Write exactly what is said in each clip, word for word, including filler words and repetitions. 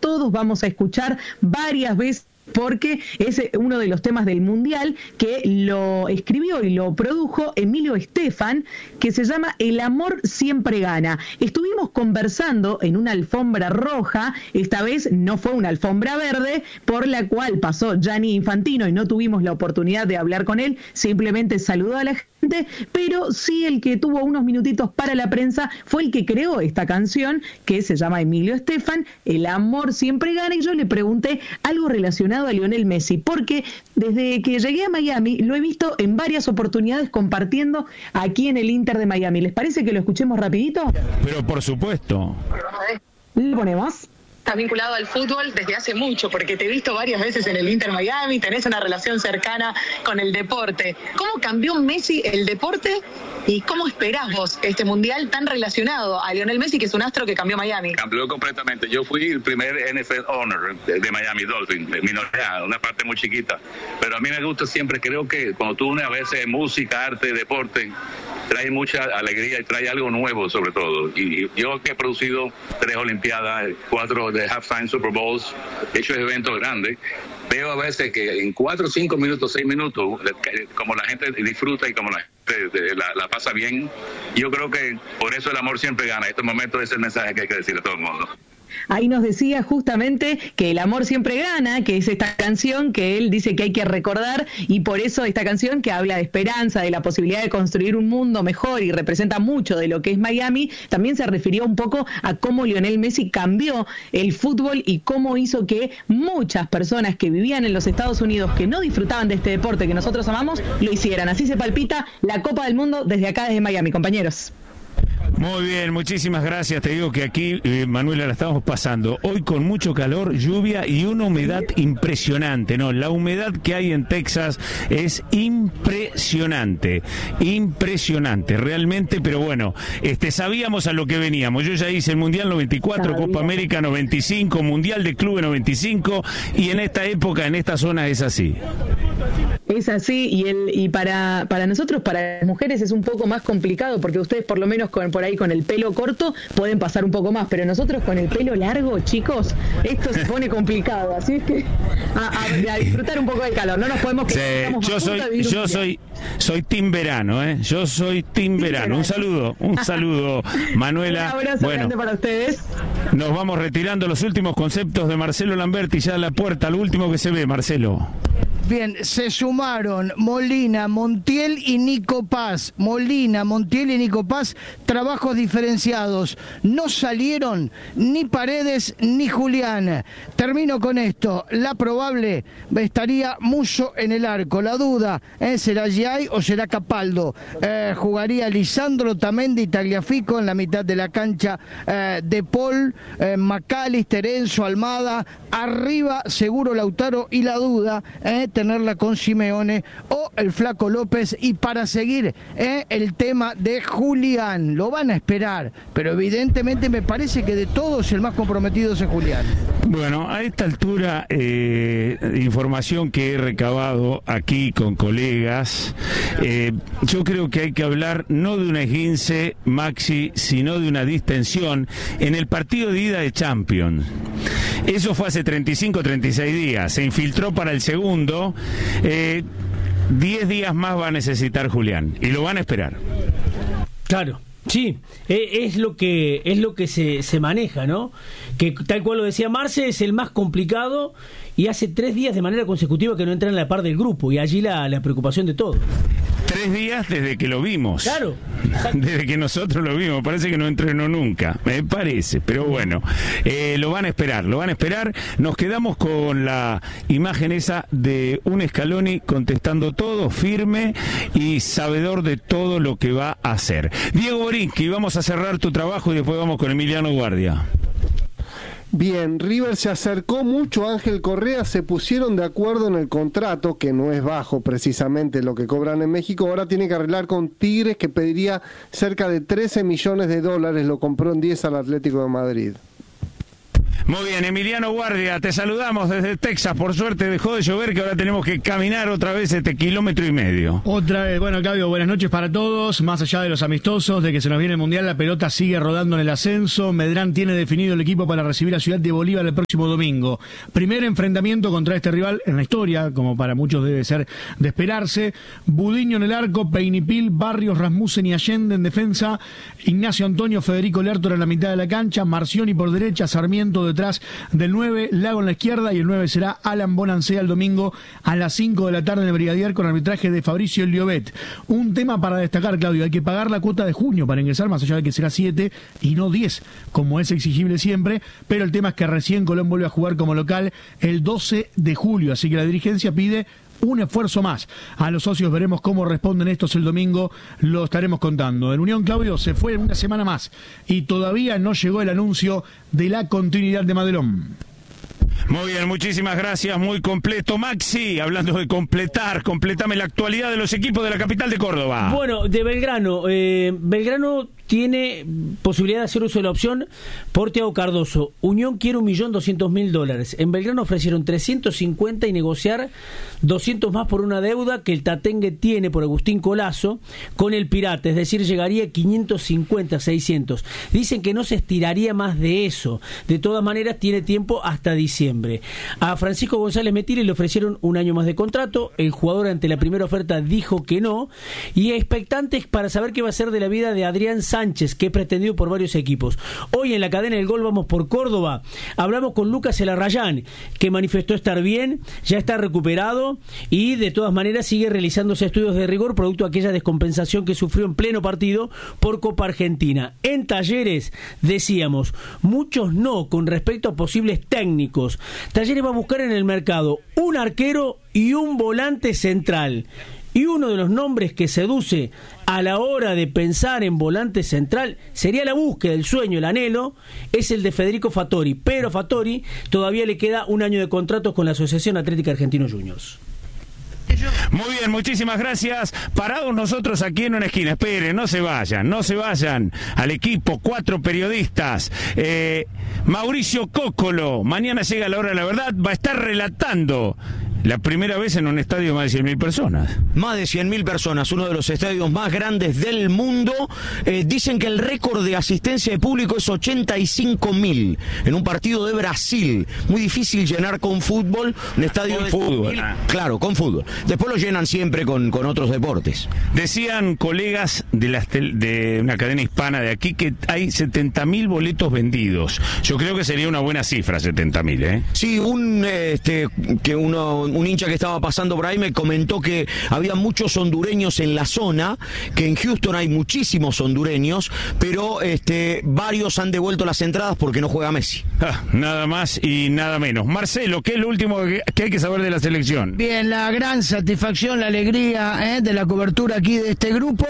todos vamos a escuchar varias veces, porque es uno de los temas del Mundial que lo escribió y lo produjo Emilio Estefan, que se llama El amor siempre gana. Estuvimos conversando en una alfombra roja, esta vez no fue una alfombra verde, por la cual pasó Gianni Infantino y no tuvimos la oportunidad de hablar con él, simplemente saludó a la gente, pero sí el que tuvo unos minutitos para la prensa fue el que creó esta canción, que se llama Emilio Estefan, El amor siempre gana, y yo le pregunté algo relacionado a Lionel Messi, porque desde que llegué a Miami lo he visto en varias oportunidades compartiendo aquí en el Inter de Miami. ¿Les parece que lo escuchemos rapidito? Pero por supuesto. ¿Lo ponemos? Estás vinculado al fútbol desde hace mucho, porque te he visto varias veces en el Inter Miami, tenés una relación cercana con el deporte. ¿Cómo cambió Messi el deporte y cómo esperás vos este mundial tan relacionado a Lionel Messi, que es un astro que cambió Miami? Cambió completamente. Yo fui el primer N F L owner de, de Miami Dolphins, minoría, una parte muy chiquita. Pero a mí me gusta siempre, creo que cuando tú unes a veces música, arte, deporte, trae mucha alegría y trae algo nuevo sobre todo. Y yo que he producido tres Olimpiadas, cuatro de halftime Super Bowls, he hecho eventos grandes, veo a veces que en cuatro, cinco minutos, seis minutos, como la gente disfruta y como la gente la, la pasa bien, yo creo que por eso el amor siempre gana. Este momento es el mensaje que hay que decir a todo el mundo. Ahí nos decía justamente que el amor siempre gana, que es esta canción que él dice que hay que recordar, y por eso esta canción que habla de esperanza, de la posibilidad de construir un mundo mejor y representa mucho de lo que es Miami, también se refirió un poco a cómo Lionel Messi cambió el fútbol y cómo hizo que muchas personas que vivían en los Estados Unidos, que no disfrutaban de este deporte que nosotros amamos, lo hicieran. Así se palpita la Copa del Mundo desde acá, desde Miami, compañeros. Muy bien, muchísimas gracias. Te digo que aquí, eh, Manuela, la estamos pasando hoy con mucho calor, lluvia y una humedad impresionante, ¿no? La humedad que hay en Texas es impresionante, impresionante, realmente, pero bueno, este sabíamos a lo que veníamos. Yo ya hice el Mundial noventa y cuatro, Copa América noventa y cinco, Mundial de Clubes noventa y cinco, y en esta época, en esta zona es así. Es así, y el y para para nosotros, para las mujeres, es un poco más complicado, porque ustedes por lo menos con, por ahí con el pelo corto pueden pasar un poco más, pero nosotros con el pelo largo, chicos, esto se pone complicado, así es que a, a, a disfrutar un poco del calor, no nos podemos quedar. Sí, yo soy yo soy soy team verano, ¿eh? Yo soy team verano. Un saludo, un saludo, Manuela. Un abrazo bueno, grande para ustedes. Nos vamos retirando. Los últimos conceptos de Marcelo Lamberti, ya a la puerta, lo último que se ve, Marcelo. Bien, se sumaron Molina, Montiel y Nico Paz. Molina, Montiel y Nico Paz, trabajos diferenciados. No salieron ni Paredes ni Julián. Termino con esto. La probable estaría Musso en el arco. La duda, ¿eh? ¿será Giai o será Capaldo? Eh, jugaría Lisandro, Tamendi y Tagliafico en la mitad de la cancha. Eh, de Paul, eh, McAllister, Enzo, Almada. Arriba, seguro Lautaro, y la duda, eh, tenerla con Simeone o el Flaco López. Y para seguir eh, el tema de Julián, lo van a esperar, pero evidentemente me parece que de todos el más comprometido es Julián. Bueno, a esta altura, eh, información que he recabado aquí con colegas, eh, yo creo que hay que hablar no de una esguince, Maxi, sino de una distensión en el partido de ida de Champions. Eso fue hace treinta y cinco, treinta y seis días, se infiltró para el segundo. Eh, diez días más va a necesitar Julián y lo van a esperar. Claro, sí, es lo que es lo que se, se maneja, ¿no? Que tal cual lo decía Marce, es el más complicado y hace tres días de manera consecutiva que no entra en la par del grupo, y allí la, la preocupación de todos. Tres días desde que lo vimos. Claro. Desde que nosotros lo vimos. Parece que no entrenó nunca. Me parece. Pero bueno, eh, lo van a esperar. Lo van a esperar. Nos quedamos con la imagen esa de un Scaloni contestando todo, firme y sabedor de todo lo que va a hacer. Diego Borinqui, vamos a cerrar tu trabajo y después vamos con Emiliano Guardia. Bien, River se acercó mucho a Ángel Correa, se pusieron de acuerdo en el contrato, que no es bajo precisamente lo que cobran en México. Ahora tiene que arreglar con Tigres, que pediría cerca de trece millones de dólares, lo compró en diez al Atlético de Madrid. Muy bien, Emiliano Guardia, te saludamos desde Texas. Por suerte dejó de llover, que ahora tenemos que caminar otra vez este kilómetro y medio. Otra vez, bueno, Claudio, buenas noches para todos. Más allá de los amistosos, de que se nos viene el Mundial, la pelota sigue rodando en el ascenso. Medrán tiene definido el equipo para recibir a Ciudad de Bolívar el próximo domingo. Primer enfrentamiento contra este rival en la historia, como para muchos debe ser de esperarse. Budiño en el arco, Peinipil, Barrios, Rasmussen y Allende en defensa. Ignacio Antonio, Federico Lertora en la mitad de la cancha. Marcioni por derecha, Sarmiento de detrás del nueve, Lago en la izquierda, y el nueve será Alan Bonancea el domingo a las cinco de la tarde en el Brigadier con arbitraje de Fabricio Liobet. Un tema para destacar, Claudio, hay que pagar la cuota de junio para ingresar, más allá de que será siete y no diez, como es exigible siempre, pero el tema es que recién Colón vuelve a jugar como local el doce de julio, así que la dirigencia pide un esfuerzo más. A los socios veremos cómo responden estos el domingo, lo estaremos contando. En Unión, Claudio, se fue una semana más y todavía no llegó el anuncio de la continuidad de Madelón. Muy bien, muchísimas gracias, muy completo. Maxi, hablando de completar, completame la actualidad de los equipos de la capital de Córdoba. Bueno, de Belgrano, eh, Belgrano tiene posibilidad de hacer uso de la opción por Thiago Cardoso. Unión quiere un millón doscientos mil dólares. En Belgrano ofrecieron trescientos cincuenta y negociar doscientos más por una deuda que el Tatengue tiene por Agustín Colazo con el Pirata, es decir, llegaría a quinientos cincuenta, seiscientos. Dicen que no se estiraría más de eso. De todas maneras, tiene tiempo hasta diciembre. A Francisco González Metire le ofrecieron un año más de contrato. El jugador ante la primera oferta dijo que no. Y expectantes para saber qué va a ser de la vida de Adrián Sánchez, que es pretendido por varios equipos. Hoy en la cadena del gol vamos por Córdoba. Hablamos con Lucas Elarrayán, que manifestó estar bien, ya está recuperado y de todas maneras sigue realizándose estudios de rigor producto de aquella descompensación que sufrió en pleno partido por Copa Argentina. En Talleres decíamos, muchos no con respecto a posibles técnicos. Talleres va a buscar en el mercado un arquero y un volante central. Y uno de los nombres que seduce a la hora de pensar en volante central sería la búsqueda, el sueño, el anhelo, es el de Federico Fattori. Pero Fattori todavía le queda un año de contrato con la Asociación Atlética Argentinos Juniors. Muy bien, muchísimas gracias. Parados nosotros aquí en una esquina. Esperen, no se vayan, no se vayan. Al equipo, cuatro periodistas. Eh, Mauricio Cócolo, mañana llega la hora de la verdad, va a estar relatando la primera vez en un estadio de más de cien mil personas. Más de cien mil personas, uno de los estadios más grandes del mundo. Eh, dicen que el récord de asistencia de público es ochenta y cinco mil en un partido de Brasil. Muy difícil llenar con fútbol un estadio con de fútbol. mil, claro, con fútbol. Después lo llenan siempre con, con otros deportes. Decían colegas de, la, de una cadena hispana de aquí que hay setenta mil boletos vendidos. Yo creo que sería una buena cifra, setenta mil, ¿eh? Sí, un este que uno un hincha que estaba pasando por ahí me comentó que había muchos hondureños en la zona, que en Houston hay muchísimos hondureños, pero este varios han devuelto las entradas porque no juega Messi. Ah, nada más y nada menos. Marcelo, ¿qué es lo último que, que hay que saber de la selección? Bien, la gran satisfacción, la alegría ¿eh? de la cobertura aquí de este grupo.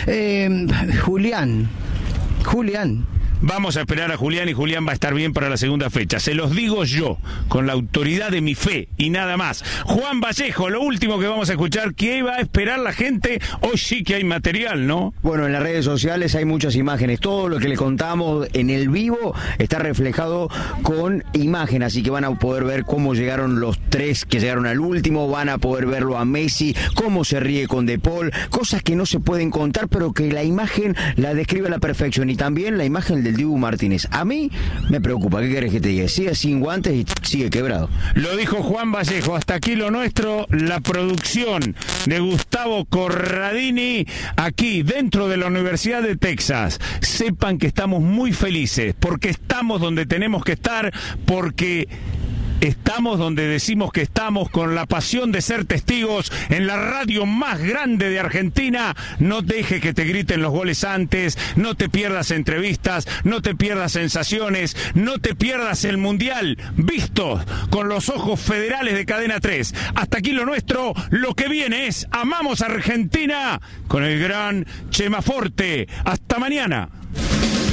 Eh, Julián, Julián. Vamos a esperar a Julián y Julián va a estar bien para la segunda fecha. Se los digo yo, con la autoridad de mi fe y nada más. Juan Vallejo, lo último que vamos a escuchar, ¿qué va a esperar la gente? Hoy sí que hay material, ¿no? Bueno, en las redes sociales hay muchas imágenes. Todo lo que le contamos en el vivo está reflejado con imagen, así que van a poder ver cómo llegaron los tres que llegaron al último, van a poder verlo a Messi, cómo se ríe con De Paul, cosas que no se pueden contar, pero que la imagen la describe a la perfección, y también la imagen del Dibu Martínez. A mí me preocupa, ¿qué querés que te diga? Sigue sin guantes y sigue quebrado. Lo dijo Juan Vallejo. Hasta aquí lo nuestro, la producción de Gustavo Corradini, aquí dentro de la Universidad de Texas. Sepan que estamos muy felices, porque estamos donde tenemos que estar, porque estamos donde decimos que estamos, con la pasión de ser testigos en la radio más grande de Argentina. No deje que te griten los goles antes, no te pierdas entrevistas, no te pierdas sensaciones, no te pierdas el Mundial visto con los ojos federales de Cadena tres. Hasta aquí lo nuestro, lo que viene es Amamos Argentina con el gran Chema Forte. Hasta mañana.